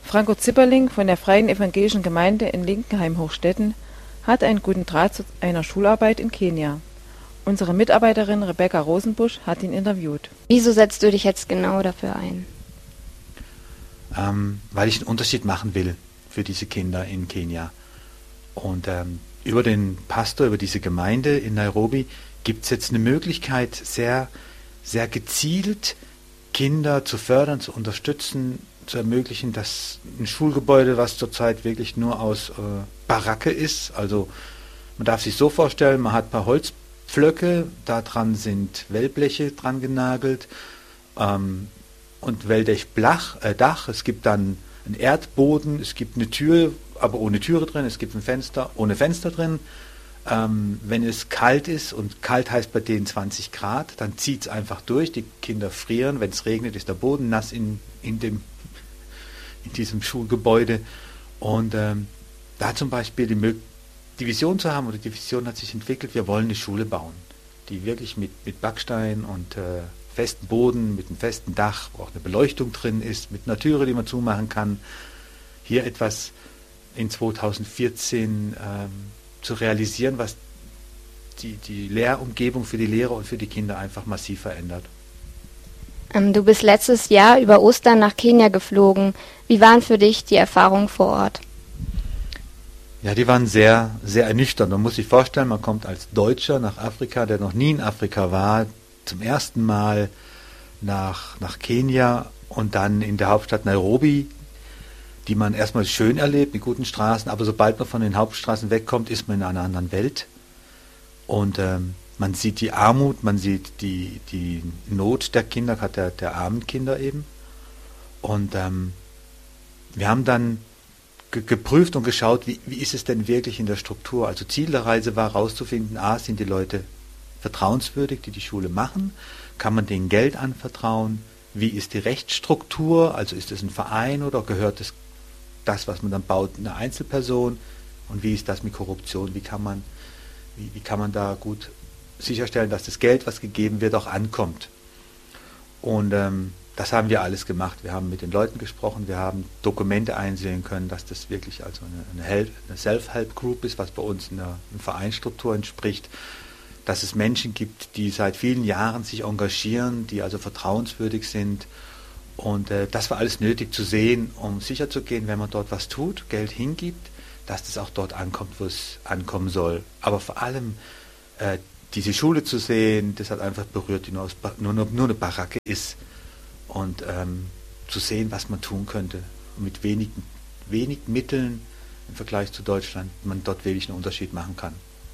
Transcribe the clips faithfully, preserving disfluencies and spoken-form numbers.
Franco Zipperling von der Freien Evangelischen Gemeinde in Linkenheim-Hochstetten hat einen guten Draht zu einer Schularbeit in Kenia. Unsere Mitarbeiterin Rebecca Rosenbusch hat ihn interviewt. Wieso setzt du dich jetzt genau dafür ein? Ähm, weil ich einen Unterschied machen will für diese Kinder in Kenia. Und ähm, über den Pastor, über diese Gemeinde in Nairobi gibt es jetzt eine Möglichkeit, sehr, sehr gezielt Kinder zu fördern, zu unterstützen, zu ermöglichen, dass ein Schulgebäude, was zurzeit wirklich nur aus äh, Baracke ist, also man darf sich so vorstellen, man hat ein paar Holzpflöcke, da dran sind Wellbleche dran genagelt ähm, und Welldach, äh, Dach, es gibt dann einen Erdboden, es gibt eine Tür, aber ohne Türe drin, es gibt ein Fenster, ohne Fenster drin. Ähm, wenn es kalt ist, und kalt heißt bei denen zwanzig Grad, dann zieht es einfach durch, die Kinder frieren, wenn es regnet, ist der Boden nass in, in, dem, in diesem Schulgebäude. Und ähm, da zum Beispiel die, Mö- die Vision zu haben, oder die Vision hat sich entwickelt, wir wollen eine Schule bauen, die wirklich mit, mit Backstein und äh, festen Boden, mit einem festen Dach, wo auch eine Beleuchtung drin ist, mit einer Türe, die man zumachen kann, hier etwas in zweitausendvierzehn ähm, zu realisieren, was die, die Lehrumgebung für die Lehrer und für die Kinder einfach massiv verändert. Ähm, du bist letztes Jahr über Ostern nach Kenia geflogen. Wie waren für dich die Erfahrungen vor Ort? Ja, die waren sehr, sehr ernüchternd. Man muss sich vorstellen, man kommt als Deutscher nach Afrika, der noch nie in Afrika war, zum ersten Mal nach, nach Kenia und dann in der Hauptstadt Nairobi, die man erstmal schön erlebt, mit guten Straßen, aber sobald man von den Hauptstraßen wegkommt, ist man in einer anderen Welt. Und ähm, man sieht die Armut, man sieht die, die Not der Kinder, gerade der, der armen Kinder eben. Und ähm, wir haben dann ge- geprüft und geschaut, wie, wie ist es denn wirklich in der Struktur. Also Ziel der Reise war herauszufinden, a, sind die Leute vertrauenswürdig, die die Schule machen, kann man denen Geld anvertrauen, wie ist die Rechtsstruktur, also ist es ein Verein oder gehört es das, was man dann baut, eine Einzelperson, und wie ist das mit Korruption, wie kann man, wie, wie kann man da gut sicherstellen, dass das Geld, was gegeben wird, auch ankommt. Und ähm, das haben wir alles gemacht. Wir haben mit den Leuten gesprochen, wir haben Dokumente einsehen können, dass das wirklich also eine, eine, eine Self-Help-Group ist, was bei uns einer, einer Vereinsstruktur entspricht, dass es Menschen gibt, die seit vielen Jahren sich engagieren, die also vertrauenswürdig sind. Und äh, das war alles nötig zu sehen, um sicherzugehen, wenn man dort was tut, Geld hingibt, dass das auch dort ankommt, wo es ankommen soll. Aber vor allem äh, diese Schule zu sehen, das hat einfach berührt, die nur, aus ba- nur, nur, nur eine Baracke ist. Und ähm, zu sehen, was man tun könnte. Und mit wenig, wenig Mitteln im Vergleich zu Deutschland man dort wirklich einen Unterschied machen kann.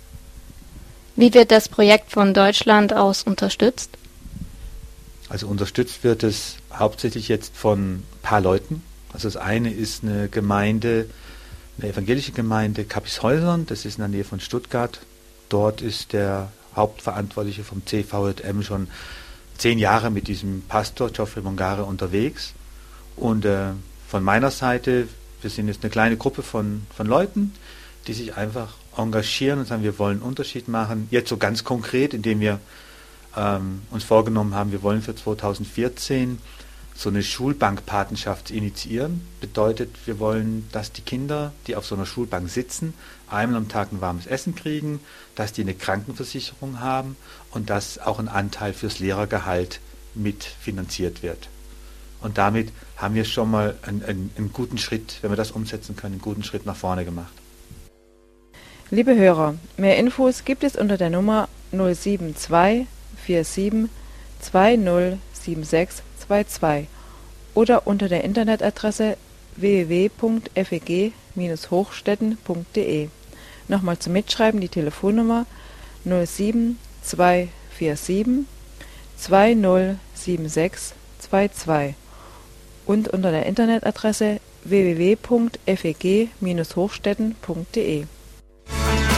Wie wird das Projekt von Deutschland aus unterstützt? Also unterstützt wird es hauptsächlich jetzt von ein paar Leuten. Also das eine ist eine Gemeinde, eine evangelische Gemeinde Kappishäusern, das ist in der Nähe von Stuttgart. Dort ist der Hauptverantwortliche vom C V J M schon zehn Jahre mit diesem Pastor Geoffrey Mongare unterwegs. Und äh, von meiner Seite, wir sind jetzt eine kleine Gruppe von, von Leuten, die sich einfach engagieren und sagen, wir wollen einen Unterschied machen. Jetzt so ganz konkret, indem wir ähm, uns vorgenommen haben, wir wollen für zweitausendvierzehn so eine Schulbankpatenschaft initiieren. Bedeutet, wir wollen, dass die Kinder, die auf so einer Schulbank sitzen, einmal am Tag ein warmes Essen kriegen, dass die eine Krankenversicherung haben und dass auch ein Anteil fürs Lehrergehalt mitfinanziert wird. Und damit haben wir schon mal einen, einen, einen guten Schritt, wenn wir das umsetzen können, einen guten Schritt nach vorne gemacht. Liebe Hörer, mehr Infos gibt es unter der Nummer null sieben zwei vier sieben zwei null sieben sechs zwei zwei oder unter der Internetadresse w w w punkt f e g Bindestrich hochstetten punkt d e. Nochmal zum Mitschreiben die Telefonnummer null sieben zwei vier sieben zwei null sieben sechs zwei zwei und unter der Internetadresse w w w punkt f e g Bindestrich hochstetten punkt d e.